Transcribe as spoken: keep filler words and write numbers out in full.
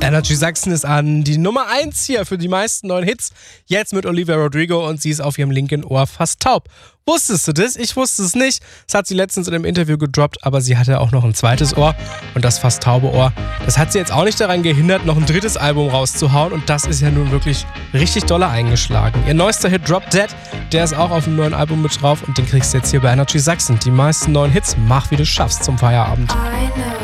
Energy Sachsen ist an die Nummer eins hier für die meisten neuen Hits. Jetzt mit Olivia Rodrigo und sie ist auf ihrem linken Ohr fast taub. Wusstest du das? Ich wusste es nicht. Das hat sie letztens in einem Interview gedroppt, aber sie hatte auch noch ein zweites Ohr und das fast taube Ohr. Das hat sie jetzt auch nicht daran gehindert, noch ein drittes Album rauszuhauen und das ist ja nun wirklich richtig dolle eingeschlagen. Ihr neuester Hit Drop Dead, der ist auch auf dem neuen Album mit drauf und den kriegst du jetzt hier bei Energy Sachsen. Die meisten neuen Hits, mach wie du schaffst zum Feierabend.